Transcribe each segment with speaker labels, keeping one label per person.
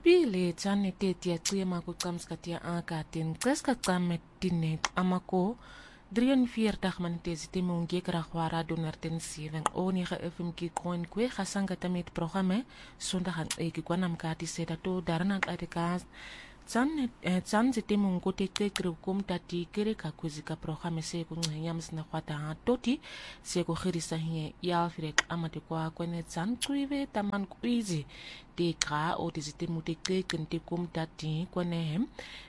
Speaker 1: Abile tjane te tia tsema ku tsamskatia akatin kreska tsamme tinne amako 43 minute te mungi kragwara donerten 7 onige FM ki koin kwe gasangata met programme sondag aan ek kwanam kati seda to darana atkas tsan te mungo te kom tati kere ka kuzika programme se ku nyams na kwata toti se ko khirisa hi ya firek amate kwa kwene tsan kuive taman kuizi te ka o te zite mute kente kom tati kwene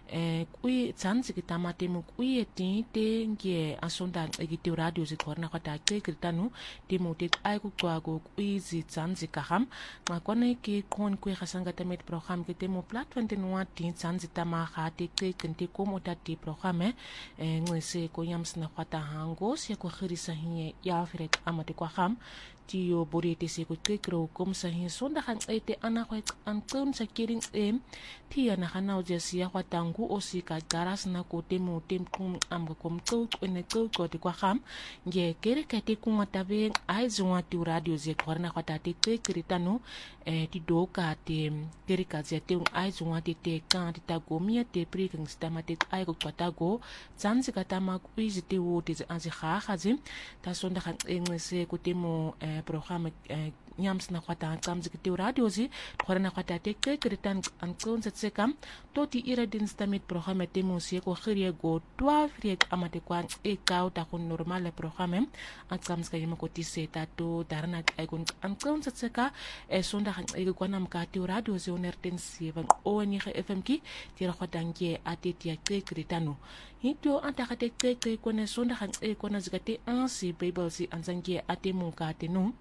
Speaker 1: kui tsan se tamate mu kui te nge asonda egite radio ze korna kwata kritanu te mute ai ku kwago kuizi tsan se kaham ngakone ki kon kwe gasangata met programme ke te mo plat 21 tsanzi tama khate kente kom otati programme ngese ko yams na kwata hango se ko khirisa hi ya firek amate kwa kham tio borete se ko kekro kom sa hi sonda khan ete ana khwet an tun sa kiring tia na khana o jesia kwata ngu o si ka garas na ko temu tem kum am kom to ene to ko te kwa kham nge kere ka te kuma tabe ai zwa ti radio ze korna kwata te kritanu ti do ka te kere ka ze te ai zwa te kan ti ta gomia te priking stamate ai ko kwata go tsanzi ka tama kuizi te wo te anzi khazi ta sonda khan engese ko temu programme nyams na kwata tsamzi te radio zi korna kwata te kritan an konsa tsekam to ti ira din stamit programme temu se ko khirie go 12 riek amate kwa e ka ta kon normal programme an tsamzi ka yema ko ti seta to darana ai kon an konsa tseka sonda khan e ko nam ka te radio zi onerten 7 oni FM ki tira khotanke atetia kritanu hito antakate kone sonda khan kona zikate ansi bible si anzange atemu ka tenu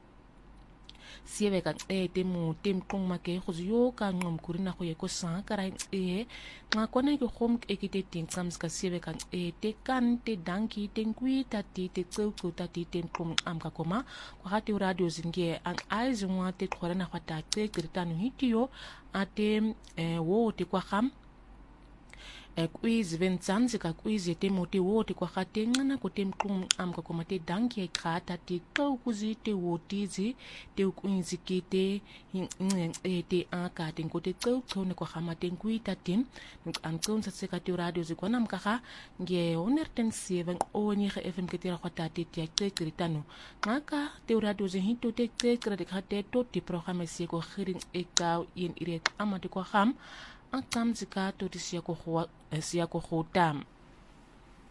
Speaker 1: sieve kan temu tem kong make khuzyo ka ngom kurina khoye ko sa karai nga kona ke khom ekite ting sams ka sieve kan te kan te danki tengui tati te tsuku tati tem kong am ka koma ko hati radio zinge an aiz mwa te khorana khata kritanu hitio ate wo te kwa kham quiz ventsanzi ka quiz te moti wote kwa khatengana ko tem kum am ka komate danki khata ti ko kuzite wotizi te kuinzi kite te aka ten ko te tsone ko khamate kuita tin an tson sa ka te radio zi kwanam ka kha nge onerten 7 oni kha FM ke tira khata te ti kritanu ngaka te radio zi hito te krede khate to ti programme se ko khirin eka in irek amate ko kham an tsamzika to ti siya ko khutam